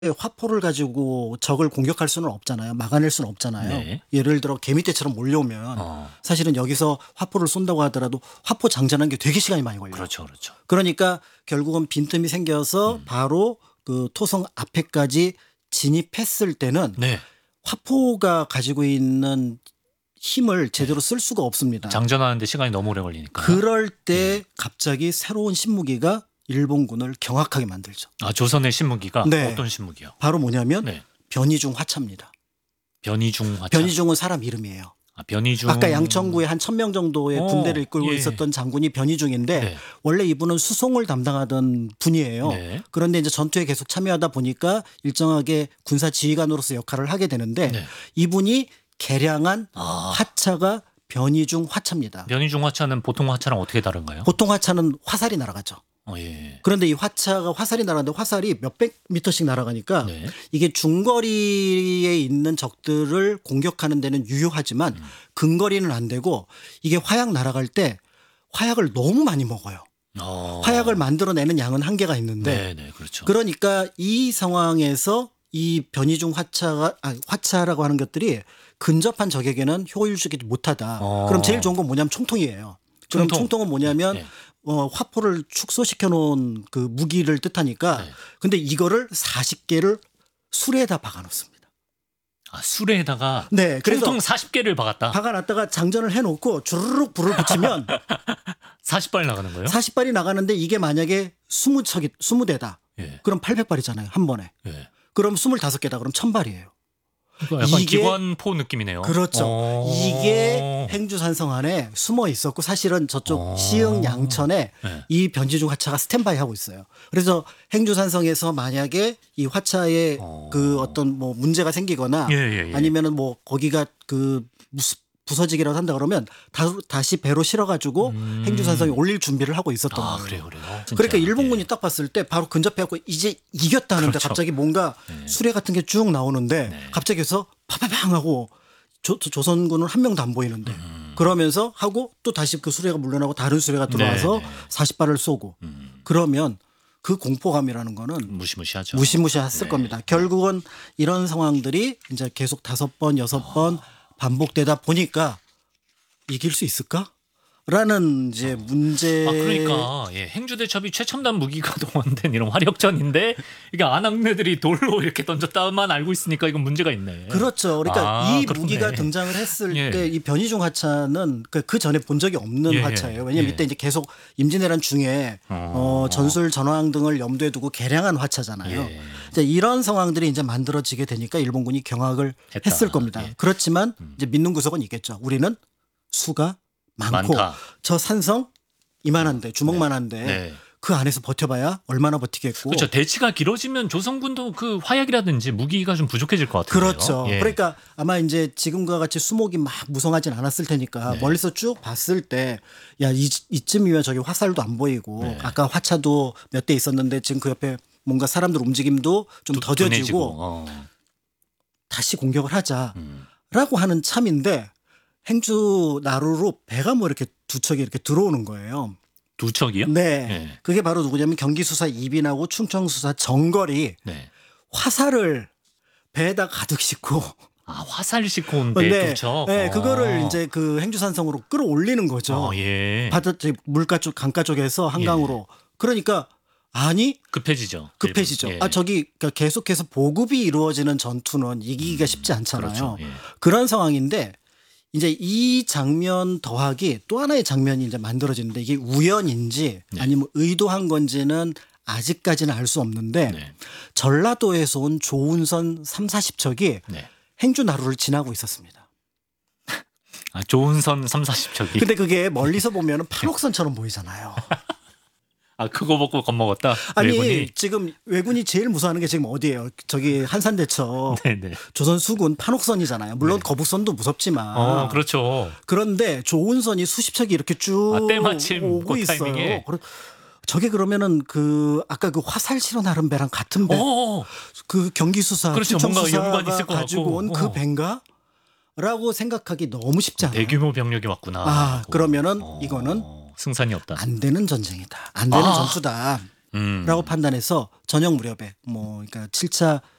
화포를 가지고 적을 공격할 수는 없잖아요. 막아낼 수는 없잖아요. 네. 예를 들어 개미떼처럼 몰려오면 어. 사실은 여기서 화포를 쏜다고 하더라도 화포 장전하는 게 되게 시간이 많이 걸려요. 그렇죠, 그렇죠. 그러니까 결국은 빈틈이 생겨서 바로 그 토성 앞에까지 진입했을 때는 네. 화포가 가지고 있는 힘을 제대로 쓸 수가 없습니다. 장전하는데 시간이 너무 오래 걸리니까. 그럴 때 갑자기 새로운 신무기가 일본군을 경악하게 만들죠. 아, 조선의 신무기가 네. 어떤 신무기요? 바로 뭐냐면 네. 변이중 화차입니다. 변이중 화차. 변이중은 사람 이름이에요. 아, 변이중. 아까 양천구에 한 1,000명 정도의 군대를 이끌고 예. 있었던 장군이 변이중인데 네. 원래 이분은 수송을 담당하던 분이에요. 네. 그런데 이제 전투에 계속 참여하다 보니까 일정하게 군사 지휘관으로서 역할을 하게 되는데 네. 이분이 개량한 아. 화차가 변이중 화차입니다. 변이중 화차는 보통 화차랑 어떻게 다른가요? 보통 화차는 화살이 날아가죠. 예. 그런데 이 화차가 화살이 날아가는데 화살이 몇백 미터씩 날아가니까 네. 이게 중거리에 있는 적들을 공격하는 데는 유효하지만 근거리는 안 되고 이게 화약 날아갈 때 화약을 너무 많이 먹어요. 화약을 만들어내는 양은 한계가 있는데 네, 그렇죠. 그러니까 이 상황에서 이 변이중 화차라고 하는 것들이 근접한 적에게는 효율적이지 못하다. 그럼 제일 좋은 건 뭐냐면 총통이에요. 그럼 총통은 뭐냐면 네. 화포를 축소시켜 놓은 그 무기를 뜻하니까 네. 근데 이거를 40개를 수레에다 박아 놓습니다. 아, 수레에다가 네, 그래서 총통 40개를 박았다. 박아 놨다가 장전을 해 놓고 주르륵 불을 붙이면 40발 나가는 거예요? 40발이 나가는데 이게 만약에 20대다. 예. 그럼 800발이잖아요. 한 번에. 예. 그럼 25개다. 그럼 1000발이에요. 약간 이게- 기관포 느낌이네요. 그렇죠. 이게 행주산성 안에 숨어 있었고 사실은 저쪽 시흥 양천에 네. 이 변지중 화차가 스탠바이 하고 있어요. 그래서 행주산성에서 만약에 이 화차에 그 어떤 뭐 문제가 생기거나 예. 아니면은 뭐 거기가 그 부서지기라도 한다 그러면 다시 배로 실어가지고 행주산성에 올릴 준비를 하고 있었던 아, 거예요. 그래요. 진짜. 그러니까 일본군이 예. 딱 봤을 때 바로 근접해갖고 이제 이겼다 하는데 그렇죠. 갑자기 뭔가 수레 같은 게 쭉 나오는데 갑자기 해서 파파팡 하고 조선군은 한 명도 안 보이는데 그러면서 하고 또 다시 그 수레가 물러나고 다른 수레가 들어와서 네. 40발을 쏘고 그러면 그 공포감이라는 거는 무시무시하죠. 무시무시했을 겁니다. 결국은 이런 상황들이 이제 계속 5번, 6번 반복되다 보니까 이길 수 있을까? 라는 이제 문제. 아, 그러니까 행주대첩이 최첨단 무기가 동원된 이런 화력전인데 이게 안악내들이 돌로 이렇게 던졌다만 알고 있으니까 이건 문제가 있네. 그렇죠. 그러니까 아, 이 그렇네. 무기가 등장을 했을 예. 때 이 변이중 화차는 그 전에 본 적이 없는 예. 화차예요. 왜냐하면 예. 이때 이제 계속 임진왜란 중에 전술 전황 등을 염두에 두고 개량한 화차잖아요. 예. 이제 이런 상황들이 이제 만들어지게 되니까 일본군이 경악을 했다. 했을 겁니다. 예. 그렇지만 이제 믿는 구석은 있겠죠. 우리는 수가 많고 많다. 저 산성 이만한데 주먹만한데 네. 그 안에서 버텨봐야 얼마나 버티겠고. 그렇죠. 대치가 길어지면 조선군도 그 화약이라든지 무기가 좀 부족해질 것 같아요. 그렇죠. 그러니까 아마 이제 지금과 같이 수목이 막 무성하진 않았을 테니까 멀리서 쭉 봤을 때 야 이쯤이면 저기 화살도 안 보이고 아까 화차도 몇 대 있었는데 지금 그 옆에 뭔가 사람들 움직임도 좀 더뎌지고 다시 공격을 하자라고 하는 참인데 행주 나루로 배가 뭐 이렇게 두 척이 이렇게 들어오는 거예요. 두 척이요? 네. 네. 그게 바로 누구냐면 경기수사 이빈하고 충청수사 정걸이 네. 화살을 배에다 가득 싣고 아, 화살 싣고 온데 두 척. 네, 그거를 이제 그 행주산성으로 끌어올리는 거죠. 예. 바다 물가 쪽 강가 쪽에서 한강으로. 그러니까 아니 급해지죠. 급해지죠. 일본. 예. 저기 그러니까 계속해서 보급이 이루어지는 전투는 이기기가 쉽지 않잖아요. 그렇죠. 예. 그런 상황인데 이제 이 장면 더하기 또 하나의 장면이 이제 만들어지는데 이게 우연인지 아니면 의도한 건지는 아직까지는 알 수 없는데 네. 전라도에서 온 조운선 3, 40척이 네. 행주 나루를 지나고 있었습니다. 아, 조은선 3, 40척이. 근데 그게 멀리서 보면 판옥선처럼 보이잖아요. 아, 그거 먹고 겁먹었다. 아니 외군이. 지금 왜군이 제일 무서워하는 게 지금 어디예요? 저기 한산대첩 네네. 조선 수군 판옥선이잖아요. 물론 거북선도 무섭지만 그렇죠. 그런데 조운선이 수십 척이 이렇게 쭉 때마침 오고 그 있어요. 타이밍에. 저게 그러면은 그 아까 그 화살 실어 나른 배랑 같은 배, 그 경기수사, 그렇죠. 뭔가 연관이 충청수사가 있을 것 가지고 같고. 온 그 배인가? 라고 생각하기 너무 쉽지 않아요. 대규모 병력이 왔구나. 그러면은 이거는 승산이 없다. 안 되는 전쟁이다. 안 되는 전투다. 판단해서 저녁 무렵에 그러니까 7차